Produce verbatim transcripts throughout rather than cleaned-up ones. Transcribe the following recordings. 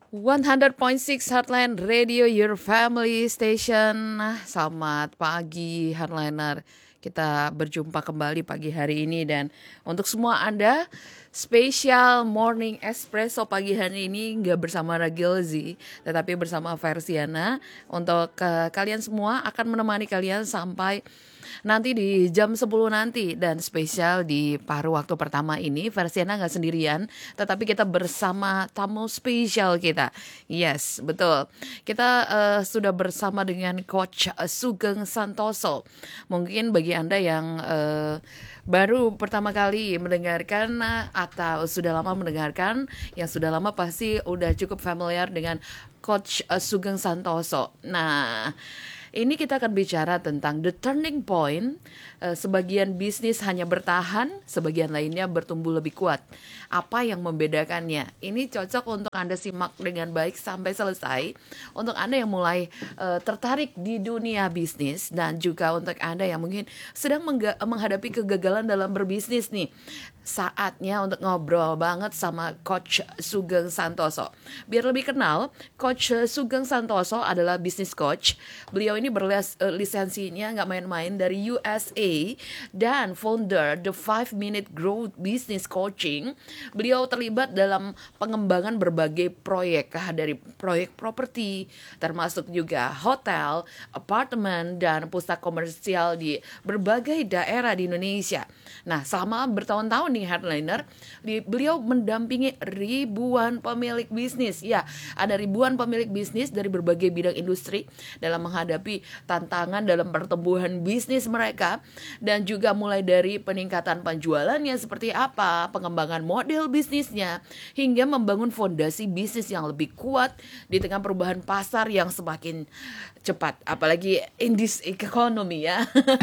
one hundred point six Heartline Radio, your family station. Nah, selamat pagi Heartliner. Kita berjumpa kembali pagi hari ini, dan untuk semua Anda, spesial morning espresso pagi hari ini nggak bersama Ragilzi, tetapi bersama Versiana. Untuk uh, kalian semua akan menemani kalian sampai nanti di jam sepuluh nanti. Dan spesial di paruh waktu pertama ini, Versiana nggak sendirian, tetapi kita bersama tamu spesial kita. Yes, betul. Kita uh, sudah bersama dengan Coach Sugeng Santoso. Mungkin bagi Anda yang uh, baru pertama kali mendengarkan atau sudah lama mendengarkan, yang sudah lama pasti udah cukup familiar dengan Coach Sugeng Santoso. Nah, ini kita akan bicara tentang the turning point. Uh, sebagian bisnis hanya bertahan, sebagian lainnya bertumbuh lebih kuat. Apa yang membedakannya? Ini cocok untuk Anda simak dengan baik sampai selesai. Untuk Anda yang mulai uh, tertarik di dunia bisnis, dan juga untuk Anda yang mungkin sedang mengga- menghadapi kegagalan dalam berbisnis nih. Saatnya untuk ngobrol banget sama Coach Sugeng Santoso. Biar lebih kenal, Coach Sugeng Santoso adalah business coach. Beliau ini berlisensinya nggak main-main dari U S A, dan founder The five minute Growth Business Coaching. Beliau terlibat dalam pengembangan berbagai proyek, dari proyek properti, termasuk juga hotel, apartemen, dan pusat komersial di berbagai daerah di Indonesia. Nah, selama bertahun-tahun nih Heartliner, beliau mendampingi ribuan pemilik bisnis. Ya, ada ribuan pemilik bisnis dari berbagai bidang industri dalam menghadapi tantangan dalam pertumbuhan bisnis mereka, dan juga mulai dari peningkatan penjualannya seperti apa, pengembangan model bisnisnya, hingga membangun fondasi bisnis yang lebih kuat di tengah perubahan pasar yang semakin cepat, apalagi in this economy ya.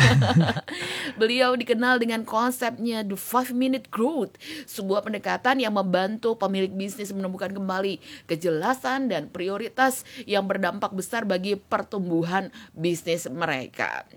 Beliau dikenal dengan konsepnya The five minute Growth, sebuah pendekatan yang membantu pemilik bisnis menemukan kembali kejelasan dan prioritas yang berdampak besar bagi pertumbuhan bisnis mereka.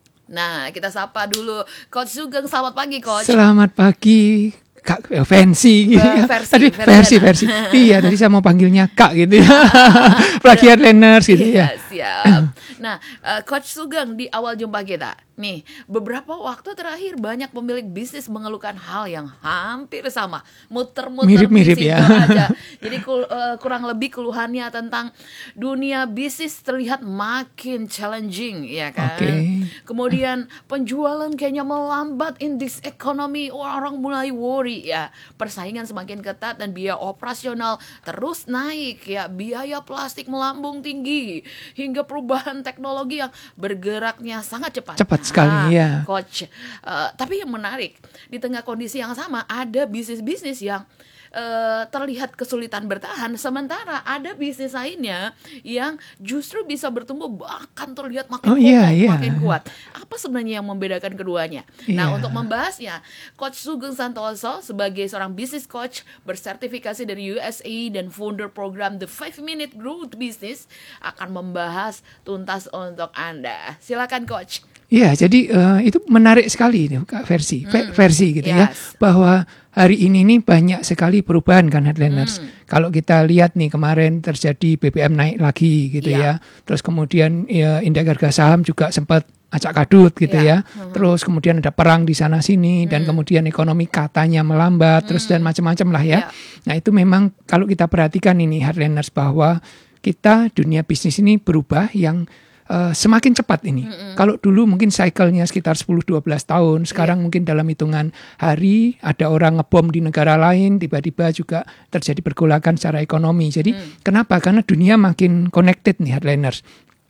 Nah, kita sapa dulu Coach Sugeng. Selamat pagi, Coach. Selamat pagi, Kak Fancy gitu ya. Versi, Tadi versi versi. Iya, tadi saya mau panggilnya Kak gitu ya. Pagi Heartliners gitu ya. Siap. Nah, uh, Coach Sugeng, di awal jumpa kita nih, beberapa waktu terakhir banyak pemilik bisnis mengeluhkan hal yang hampir sama, muter-muter Mirip-mirip di situ ya. aja. Jadi kul- uh, kurang lebih keluhannya tentang dunia bisnis terlihat makin challenging, ya kan? Oke. Kemudian penjualan kayaknya melambat in this economy, orang mulai worry ya. Persaingan semakin ketat dan biaya operasional terus naik ya, biaya plastik melambung tinggi, hingga perubahan teknologi yang bergeraknya sangat cepat. Cepat sekali, ya. Coach, uh, tapi yang menarik, di tengah kondisi yang sama ada bisnis-bisnis yang uh, terlihat kesulitan bertahan, sementara ada bisnis lainnya yang justru bisa bertumbuh bahkan terlihat makin Oh, kokoh, iya, iya. makin kuat. Apa sebenarnya yang membedakan keduanya? Nah, Iya. untuk membahasnya, Coach Sugeng Santoso sebagai seorang business coach bersertifikasi dari U S A dan founder program The five minute Growth Business akan membahas tuntas untuk Anda. Silakan, Coach. Iya, jadi uh, itu menarik sekali nih Kak versi, Hmm, versi gitu ya, yes. bahwa hari ini nih banyak sekali perubahan kan Heartliners. Hmm. Kalau kita lihat nih kemarin terjadi B B M naik lagi gitu Iya. ya, terus kemudian ya, indeks harga saham juga sempat acak kadut gitu Iya. ya, terus kemudian ada perang di sana sini, dan kemudian ekonomi katanya melambat, terus dan macam-macam lah ya. Iya. Nah itu memang kalau kita perhatikan ini Heartliners, bahwa kita dunia bisnis ini berubah yang Uh, semakin cepat ini. Mm-mm. Kalau dulu mungkin cycle-nya sekitar sepuluh dua belas tahun, sekarang yeah. mungkin dalam hitungan hari ada orang ngebom di negara lain, tiba-tiba juga terjadi pergolakan secara ekonomi. Jadi mm. kenapa? Karena dunia makin connected nih Heartliners,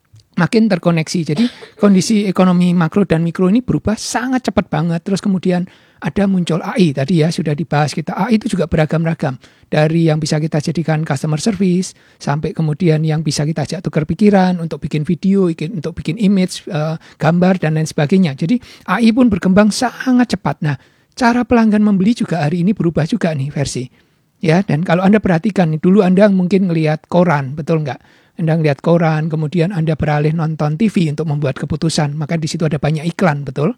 makin terkoneksi. Jadi kondisi ekonomi makro dan mikro ini berubah sangat cepat banget. Terus kemudian ada muncul A I tadi ya, sudah dibahas kita. A I itu juga beragam-ragam. Dari yang bisa kita jadikan customer service, sampai kemudian yang bisa kita ajak tukar pikiran untuk bikin video, untuk bikin image, uh, gambar, dan lain sebagainya. Jadi A I pun berkembang sangat cepat. Nah, cara pelanggan membeli juga hari ini berubah juga nih versi. Ya, dan kalau Anda perhatikan nih, dulu Anda mungkin ngelihat koran, betul nggak? Anda ngelihat koran, kemudian Anda beralih nonton T V untuk membuat keputusan, maka di situ ada banyak iklan, betul?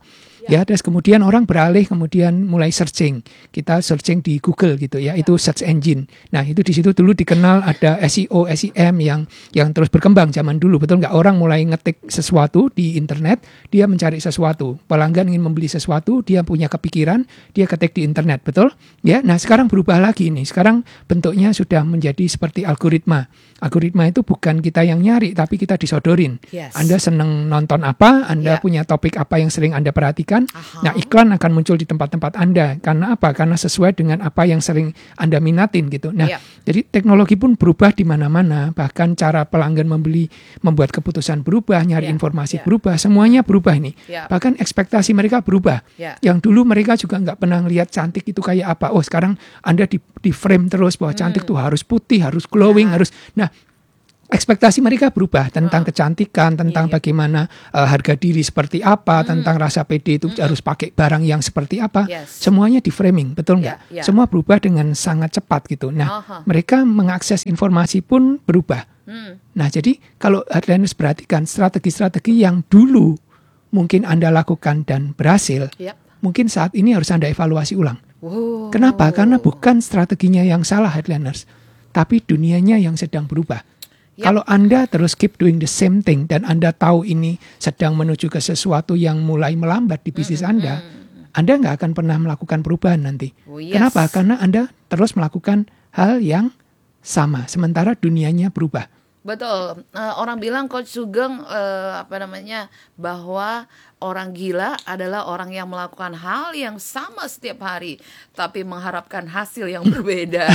Ya, terus kemudian orang beralih kemudian mulai searching. Kita searching di Google gitu ya, itu search engine. Nah, itu di situ dulu dikenal ada S E O, S E M yang yang terus berkembang zaman dulu. Betul nggak? Orang mulai ngetik sesuatu di internet, dia mencari sesuatu. Pelanggan ingin membeli sesuatu, dia punya kepikiran, dia ketik di internet, betul? Ya. Nah, sekarang berubah lagi nih. Sekarang bentuknya sudah menjadi seperti algoritma. Algoritma itu bukan kita yang nyari, tapi kita disodorin. Yes. Anda senang nonton apa, Anda Yeah. punya topik apa yang sering Anda perhatikan. Aha. Nah, iklan akan muncul di tempat-tempat Anda. Karena apa? Karena sesuai dengan apa yang sering Anda minatin gitu. Nah, Yeah. jadi teknologi pun berubah di mana-mana. Bahkan cara pelanggan membeli, membuat keputusan berubah, nyari Yeah. informasi Yeah. berubah. Semuanya berubah nih. Yeah. Bahkan ekspektasi mereka berubah. Yeah. Yang dulu mereka juga nggak pernah lihat cantik itu kayak apa. Oh, sekarang Anda di, di frame terus bahwa cantik tuh harus putih, harus glowing, Yeah. harus. Nah, ekspektasi mereka berubah tentang Uh-uh. kecantikan, tentang Iya, iya. bagaimana uh, harga diri seperti apa, tentang rasa pede itu harus pakai barang yang seperti apa. Yes. Semuanya di framing, betul nggak? Iya, iya. Semua berubah dengan sangat cepat gitu. Nah, Aha. mereka mengakses informasi pun berubah. Hmm. Nah, jadi kalau Heartlanders perhatikan strategi-strategi yang dulu mungkin Anda lakukan dan berhasil, Yep. mungkin saat ini harus Anda evaluasi ulang. Wow. Kenapa? Karena bukan strateginya yang salah, Heartlanders, tapi dunianya yang sedang berubah. Yap. Kalau Anda terus keep doing the same thing dan Anda tahu ini sedang menuju ke sesuatu yang mulai melambat di bisnis Anda, Anda nggak akan pernah melakukan perubahan nanti. Oh, yes. Kenapa? Karena Anda terus melakukan hal yang sama, sementara dunianya berubah. Betul. Eh, orang bilang Coach Sugeng eh, apa namanya bahwa orang gila adalah orang yang melakukan hal yang sama setiap hari, tapi mengharapkan hasil yang berbeda.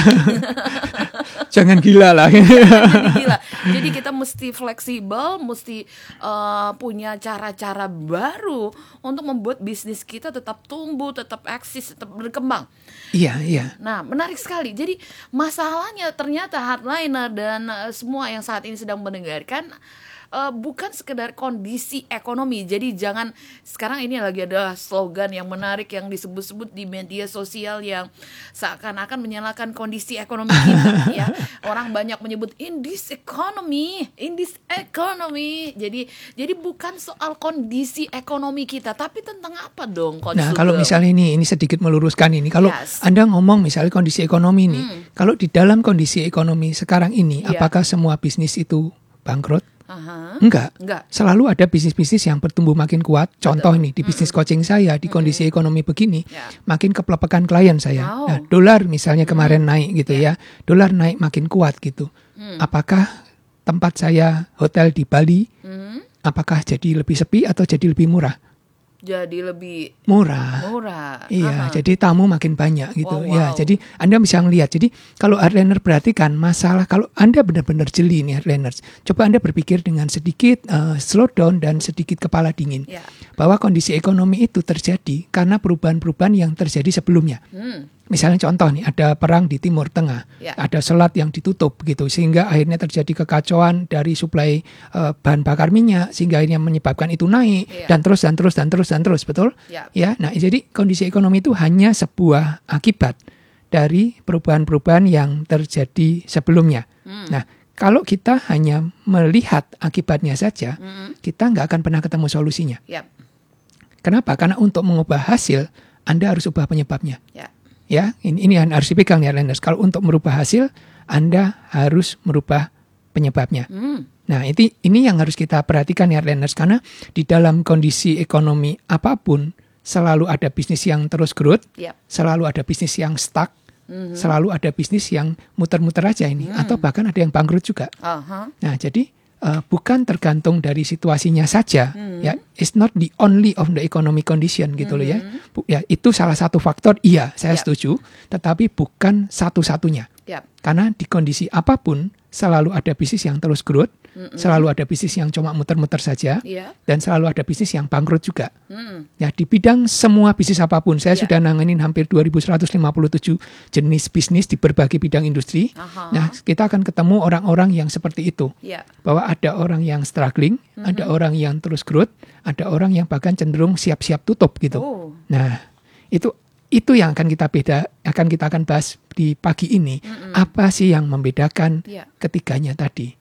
Jangan gila lah. Gila. Jadi kita mesti fleksibel, mesti eh, punya cara-cara baru untuk membuat bisnis kita tetap tumbuh, tetap eksis, tetap berkembang. Iya, iya. Nah, menarik sekali. Jadi masalahnya ternyata hardliner dan uh, semua yang saat ini sedang mendengarkan uh, bukan sekedar kondisi ekonomi. Jadi jangan, sekarang ini lagi ada slogan yang menarik yang disebut-sebut di media sosial yang seakan-akan menyalahkan kondisi ekonomi kita ya. Orang banyak menyebut in this economy, in this economy. Jadi jadi bukan soal kondisi ekonomi kita, tapi tentang apa dong, Coach Nah, Sugeng? kalau misalnya ini ini sedikit meluruskan ini. Kalau Yes. Anda ngomong misalnya kondisi ekonomi nih, Hmm. kalau di dalam kondisi ekonomi sekarang ini, Iya. apakah semua bisnis itu bangkrut? Aha. Enggak. Enggak. Selalu ada bisnis-bisnis yang bertumbuh makin kuat. Contoh nih di bisnis coaching saya di kondisi ekonomi begini, Ya. makin kepelepakan klien saya. Wow. Nah, dolar misalnya kemarin naik gitu ya. Dolar naik makin kuat gitu. Apakah tempat saya hotel di Bali Hmm. apakah jadi lebih sepi atau jadi lebih murah? Jadi lebih Murah. murah. Iya, Aha. jadi tamu makin banyak gitu. Wow, Ya, wow. jadi Anda bisa melihat. Jadi kalau hardliner perhatikan masalah, kalau Anda benar-benar jeli nih hardliners, coba Anda berpikir dengan sedikit uh, slow down dan sedikit kepala dingin. Ya. Bahwa kondisi ekonomi itu terjadi karena perubahan-perubahan yang terjadi sebelumnya. Hmm. Misalnya contoh nih, ada perang di Timur Tengah, Ya. ada selat yang ditutup gitu, sehingga akhirnya terjadi kekacauan dari suplai uh, bahan bakar minyak, sehingga akhirnya menyebabkan itu naik, Ya. dan terus dan terus dan terus dan terus, betul? Ya. Ya, nah jadi kondisi ekonomi itu hanya sebuah akibat dari perubahan-perubahan yang terjadi sebelumnya. Hmm. Nah, kalau kita hanya melihat akibatnya saja, Hmm. kita nggak akan pernah ketemu solusinya. Ya. Kenapa? Karena untuk mengubah hasil, Anda harus ubah penyebabnya. Ya. Ya, ini, ini yang harus dipegang ya, Landers. Kalau untuk merubah hasil, Anda harus merubah penyebabnya. Hmm. Nah, itu ini yang harus kita perhatikan ya, Landers, karena di dalam kondisi ekonomi apapun selalu ada bisnis yang terus growth, Ya. selalu ada bisnis yang stuck, Mhm. selalu ada bisnis yang muter-muter aja ini, atau bahkan ada yang bangkrut juga. Aha. Nah, jadi uh, bukan tergantung dari situasinya saja, Hmm. ya. It's not the only of the economic condition gitu loh ya. Bu- Ya, itu salah satu faktor. Iya, saya Ya. setuju. Tetapi bukan satu-satunya. Ya. Karena di kondisi apapun selalu ada bisnis yang terus growth, selalu ada bisnis yang cuma muter-muter saja, Ya. dan selalu ada bisnis yang bangkrut juga. Hmm. Ya, di bidang semua bisnis apapun, saya Ya. sudah nanganin hampir dua ribu seratus lima puluh tujuh jenis bisnis di berbagai bidang industri. Aha. Nah, kita akan ketemu orang-orang yang seperti itu. Ya. Bahwa ada orang yang struggling, ada orang yang terus growth, ada orang yang bahkan cenderung siap-siap tutup gitu. Oh. Nah, itu itu yang akan kita beda, akan kita akan bahas di pagi ini. Apa sih yang membedakan Ya. ketiganya tadi?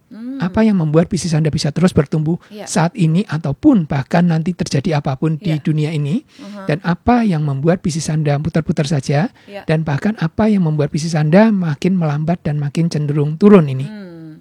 Hmm. Apa yang membuat bisnis Anda bisa terus bertumbuh Ya. saat ini ataupun bahkan nanti terjadi apapun di Ya. dunia ini. Uh-huh. Dan apa yang membuat bisnis Anda putar-putar saja. Ya. Dan bahkan apa yang membuat bisnis Anda makin melambat dan makin cenderung turun ini. Hmm.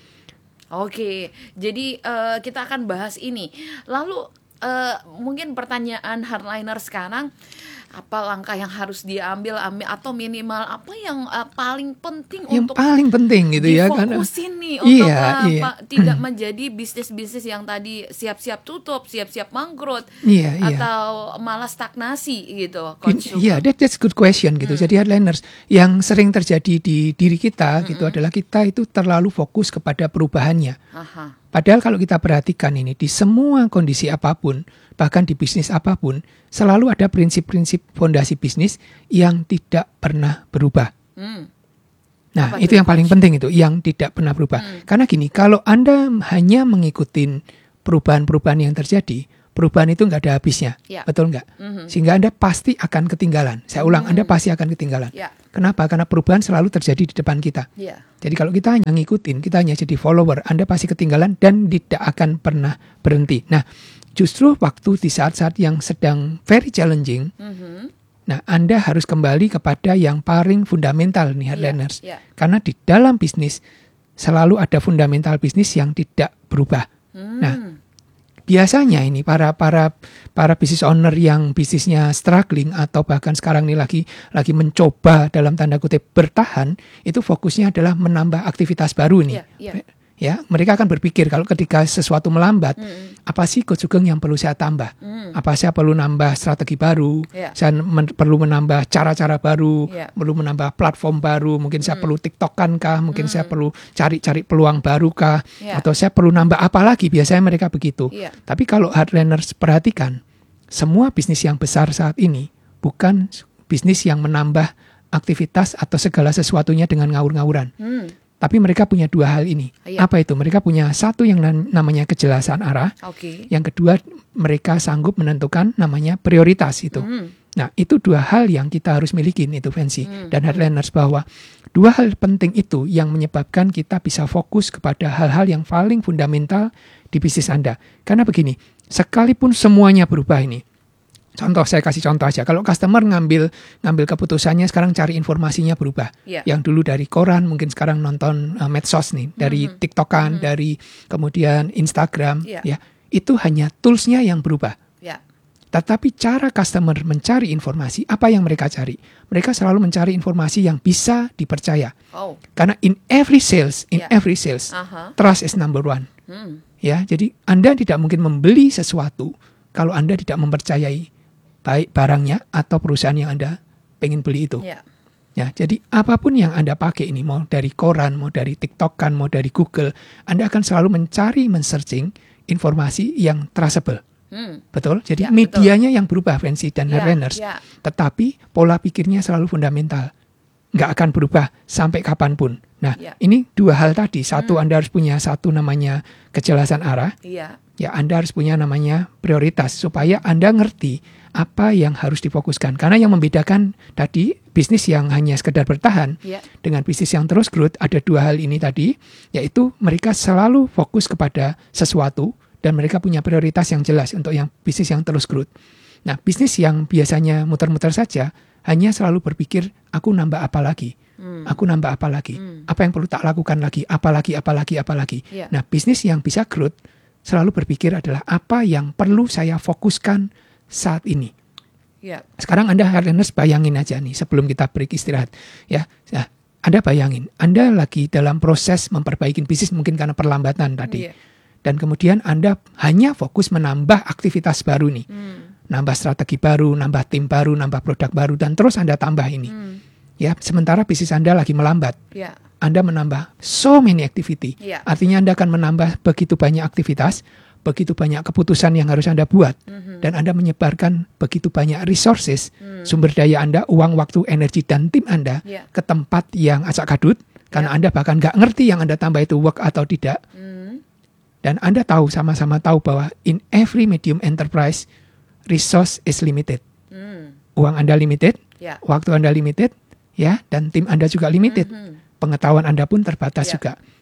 Oke, jadi uh, kita akan bahas ini. Lalu uh, mungkin pertanyaan hardliner sekarang, apa langkah yang harus diambil ambil atau minimal apa yang uh, paling penting Yang untuk paling penting gitu ya. Karena, difokusin nih untuk iya, uh, iya. pa- tidak menjadi bisnis-bisnis yang tadi siap-siap tutup, siap-siap bangkrut, Iya, iya. atau malah stagnasi gitu, In- Coach Sugeng. Iya, that, that's good question gitu. Jadi hardliners yang sering terjadi di diri kita gitu adalah kita itu terlalu fokus kepada perubahannya. Aha. Padahal kalau kita perhatikan ini di semua kondisi apapun, bahkan di bisnis apapun, selalu ada prinsip-prinsip fondasi bisnis yang tidak pernah berubah. Hmm. Nah, Apa itu tuh, yang paling Coach? penting itu, yang tidak pernah berubah. Karena gini, kalau Anda hanya mengikuti perubahan-perubahan yang terjadi, perubahan itu nggak ada habisnya, Ya. betul nggak? Mhm. Sehingga Anda pasti akan ketinggalan. Saya ulang, Anda pasti akan ketinggalan. Ya. Kenapa? Karena perubahan selalu terjadi di depan kita. Ya. Jadi kalau kita hanya ngikutin, kita hanya jadi follower, Anda pasti ketinggalan dan tidak akan pernah berhenti. Nah, justru waktu di saat-saat yang sedang very challenging, Mhm. nah Anda harus kembali kepada yang paling fundamental nih, hardliners. Ya. Karena di dalam bisnis selalu ada fundamental bisnis yang tidak berubah. Hmm. Nah, biasanya ini para para para business owner yang bisnisnya struggling atau bahkan sekarang ini lagi lagi mencoba dalam tanda kutip bertahan, itu fokusnya adalah menambah aktivitas baru nih. Iya, iya. Ya, mereka akan berpikir kalau ketika sesuatu melambat, Mm-mm. apa sih Coach Sugeng yang perlu saya tambah? Mm. Apa saya perlu nambah strategi baru? Iya. Saya men- perlu menambah cara-cara baru, Iya. perlu menambah platform baru, mungkin saya Mm. perlu TikTokan kah, mungkin saya perlu cari-cari peluang baru kah, Iya. atau saya perlu nambah apa lagi? Biasanya mereka begitu. Iya. Tapi kalau hardliners perhatikan, semua bisnis yang besar saat ini bukan bisnis yang menambah aktivitas atau segala sesuatunya dengan ngawur-ngawuran. Hmm. Tapi mereka punya dua hal ini. Iya. Apa itu? Mereka punya satu yang nan- namanya kejelasan arah. Oke. Yang kedua, mereka sanggup menentukan namanya prioritas itu. Hmm. Nah, itu dua hal yang kita harus milikin itu, Fancy. Hmm. Dan hardliners, bahwa dua hal penting itu yang menyebabkan kita bisa fokus kepada hal-hal yang paling fundamental di bisnis Anda. Karena begini, sekalipun semuanya berubah ini. Contoh, saya kasih contoh aja. Kalau customer ngambil ngambil keputusannya sekarang cari informasinya berubah. Iya. Yang dulu dari koran, mungkin sekarang nonton uh, medsos nih, dari Mhm. TikTokan, dari kemudian Instagram, Iya. ya. Itu hanya tools-nya yang berubah. Ya. Tetapi cara customer mencari informasi, apa yang mereka cari? Mereka selalu mencari informasi yang bisa dipercaya. Oh. Karena in every sales, in Iya. every sales, Aha. trust is number one. Hmm. Ya, jadi Anda tidak mungkin membeli sesuatu kalau Anda tidak mempercayai baik barangnya atau perusahaan yang Anda pengen beli itu. Ya. Ya, jadi apapun yang Anda pakai ini, mau dari koran, mau dari TikTokan, mau dari Google, Anda akan selalu mencari, men-searching informasi yang trustable. Hmm. Betul? Jadi Ya, medianya yang berubah, Fancy dan Ya, hardliners. ya. Tetapi pola pikirnya selalu fundamental. Nggak akan berubah sampai kapanpun. Nah, Ya. ini dua hal tadi. Satu, Anda harus punya satu namanya kejelasan arah. Iya. Ya, Anda harus punya namanya prioritas supaya Anda ngerti apa yang harus difokuskan. Karena yang membedakan tadi bisnis yang hanya sekedar bertahan Ya. dengan bisnis yang terus growth, ada dua hal ini tadi, yaitu mereka selalu fokus kepada sesuatu dan mereka punya prioritas yang jelas untuk yang bisnis yang terus growth. Nah, bisnis yang biasanya muter-muter saja hanya selalu berpikir, aku nambah apa lagi? Hmm. Aku nambah apa lagi? Hmm. Apa yang perlu tak lakukan lagi? Apa lagi, apa lagi, apa lagi? Ya. Nah, bisnis yang bisa growth selalu berpikir adalah apa yang perlu saya fokuskan saat ini. Ya. Sekarang Anda hardliners bayangin aja nih sebelum kita break istirahat. Ya, nah, Anda bayangin, Anda lagi dalam proses memperbaiki bisnis mungkin karena perlambatan tadi. Iya. Dan kemudian Anda hanya fokus menambah aktivitas baru nih. Hmm. Nambah strategi baru, nambah tim baru, nambah produk baru, dan terus Anda tambah ini. Hmm. Ya, sementara bisnis Anda lagi melambat. Ya. Anda menambah so many activity. Iya. Artinya Anda akan menambah begitu banyak aktivitas, begitu banyak keputusan yang harus Anda buat, Mhm. dan Anda menyebarkan begitu banyak resources, Hmm. sumber daya Anda, uang, waktu, energi, dan tim Anda Ya. ke tempat yang acak kadut, karena Ya. Anda bahkan nggak ngerti yang Anda tambah itu work atau tidak. Hmm. Dan Anda tahu, sama-sama tahu bahwa in every medium enterprise, resource is limited. Hmm. Uang Anda limited, Ya. waktu Anda limited, ya, dan tim Anda juga limited. Mhm. Pengetahuan Anda pun terbatas Ya. juga.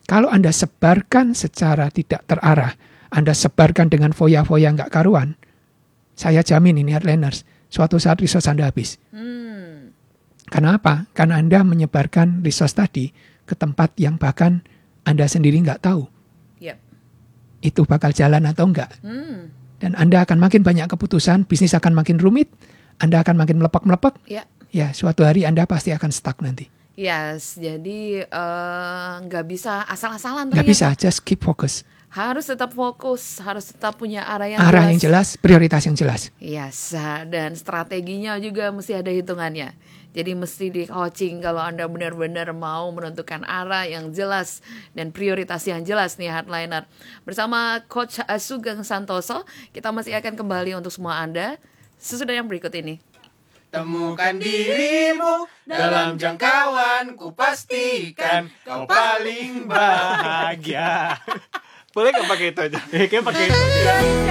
Kalau Anda sebarkan secara tidak terarah, Anda sebarkan dengan foya-foya nggak karuan, saya jamin ini Heartlanders, suatu saat resource Anda habis. Hmm. Karena apa? Karena Anda menyebarkan resource tadi ke tempat yang bahkan Anda sendiri nggak tahu. Yep. Itu bakal jalan atau enggak. Hmm. Dan Anda akan makin banyak keputusan, bisnis akan makin rumit, Anda akan makin melepak-melepak. Ya. Ya, suatu hari Anda pasti akan stuck nanti. Yes, jadi eh, nggak bisa asal-asalan. Nggak ternyata. bisa, just keep focus. Harus tetap fokus, harus tetap punya arah yang Arah jelas. yang jelas, prioritas yang jelas. Yes, dan strateginya juga mesti ada hitungannya. Jadi mesti di coaching kalau Anda benar-benar mau menentukan arah yang jelas dan prioritas yang jelas nih Heartliner. Bersama Coach Sugeng Santoso, kita masih akan kembali untuk semua Anda sesudah yang berikut ini. Temukan dirimu dalam jangkauan, ku pastikan kau paling bahagia. Boleh gak pakai itu aja? Kayaknya pakai itu aja.